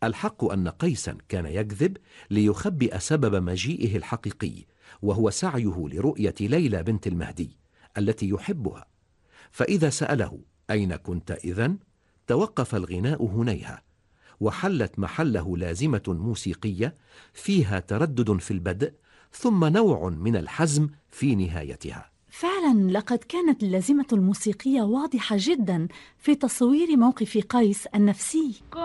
الحق أن قيسا كان يكذب ليخبئ سبب مجيئه الحقيقي، وهو سعيه لرؤية ليلى بنت المهدي التي يحبها. فإذا سأله: أين كنت إذن؟ توقف الغناء هنيهة، وحلت محله لازمة موسيقية فيها تردد في البدء ثم نوع من الحزم في نهايتها. فعلا لقد كانت اللازمة الموسيقية واضحة جدا في تصوير موقف قيس النفسي.